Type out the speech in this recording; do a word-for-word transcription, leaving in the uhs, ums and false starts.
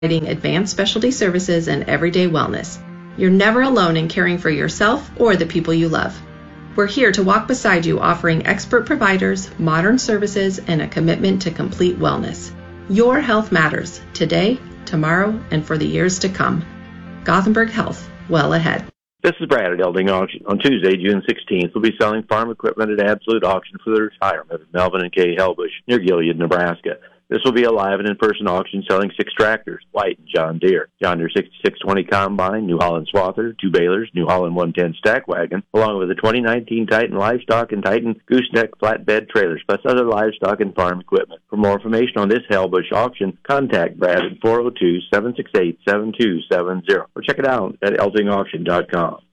providing advanced specialty services and everyday wellness. You're never alone in caring for yourself or the people you love. We're here to walk beside you, offering expert providers, modern services, and a commitment to complete wellness. Your health matters today, tomorrow, and for the years to come. Gothenburg Health, well ahead. This is Brad at Elding Auction. On Tuesday, June sixteenth, we'll be selling farm equipment at Absolute Auction for the retirement of Melvin and Kay Helbush near Gilead, Nebraska. This will be a live and in-person auction selling six tractors, White and John Deere, John Deere sixty-six twenty Combine, New Holland Swather, two balers, New Holland one ten Stack Wagon, along with the twenty nineteen Titan Livestock and Titan Gooseneck Flatbed Trailers, plus other livestock and farm equipment. For more information on this Helbush auction, contact Brad at four oh two, seven six eight, seven two seven zero or check it out at elding auction dot com.